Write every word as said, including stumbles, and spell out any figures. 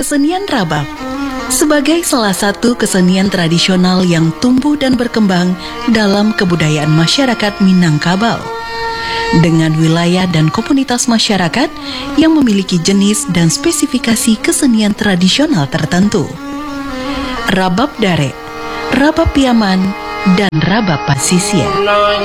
Kesenian Rabab sebagai salah satu kesenian tradisional yang tumbuh dan berkembang dalam kebudayaan masyarakat Minangkabau, dengan wilayah dan komunitas masyarakat yang memiliki jenis dan spesifikasi kesenian tradisional tertentu. Rabab Dare, Rabab Piaman, dan Rabab Pasisir.